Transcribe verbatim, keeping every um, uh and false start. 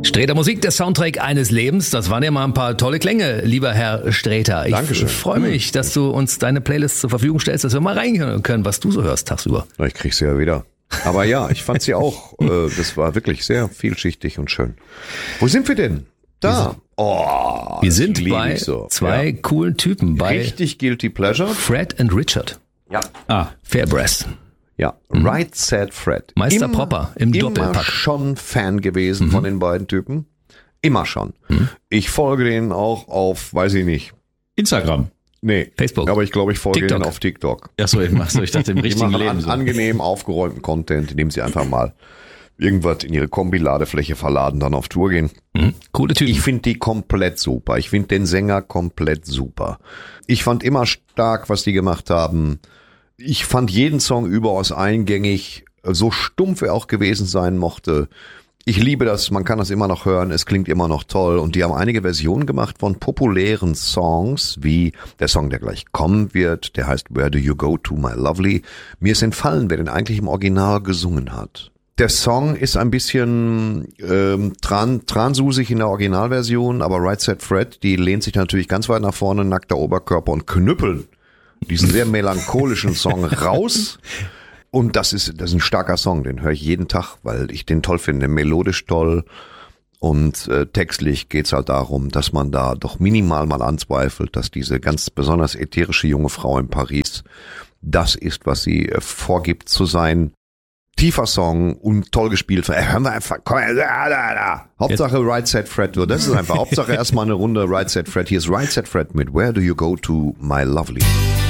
Sträter Musik, der Soundtrack eines Lebens. Das waren ja mal ein paar tolle Klänge, lieber Herr Sträter. Ich Dankeschön. freue mich, dass du uns deine Playlist zur Verfügung stellst, dass wir mal reinhören können, was du so hörst tagsüber. Ich krieg sie ja wieder. Aber ja, ich fand sie auch, äh, das war wirklich sehr vielschichtig und schön. Wo sind wir denn? Da. Oh, wir sind bei so. zwei ja. coolen Typen. Bei Richtig Guilty Pleasure. Fred and Richard. Ja. Ah, Fairbrass. Ja, mhm. Right Said Fred. Meister immer, Popper im immer Doppelpack. Immer schon Fan gewesen mhm. von den beiden Typen. Immer schon. Mhm. Ich folge denen auch auf, weiß ich nicht. Instagram. Nee. Facebook. Aber ich glaube, ich folge TikTok. denen auf TikTok. Achso, ich, so, ich dachte im richtigen Die machen Leben. An, so. angenehm aufgeräumten Content, indem sie einfach mal irgendwas in ihre Kombi-Ladefläche verladen, dann auf Tour gehen. Mhm. Coole Typen. Ich finde die komplett super. Ich finde den Sänger komplett super. Ich fand immer stark, was die gemacht haben. Ich fand jeden Song überaus eingängig, so stumpf er auch gewesen sein mochte. Ich liebe das, man kann das immer noch hören, es klingt immer noch toll. Und die haben einige Versionen gemacht von populären Songs, wie der Song, der gleich kommen wird, der heißt Where Do You Go To My Lovely. Mir ist entfallen, wer den eigentlich im Original gesungen hat. Der Song ist ein bisschen ähm, tran, transusig in der Originalversion, aber Right Said Fred, die lehnt sich natürlich ganz weit nach vorne, nackter Oberkörper und knüppeln diesen sehr melancholischen Song raus. Und das ist, das ist ein starker Song, den höre ich jeden Tag, weil ich den toll finde, melodisch toll. Und äh, textlich geht's halt darum, dass man da doch minimal mal anzweifelt, dass diese ganz besonders ätherische junge Frau in Paris das ist, was sie äh, vorgibt zu sein. Tiefer Song und toll gespielt. Hören wir einfach, komm, da, da, da. Hauptsache Right Said Fred. Das ist einfach, Hauptsache erstmal eine Runde Right Said Fred. Hier ist Right Said Fred mit Where Do You Go To My Lovely.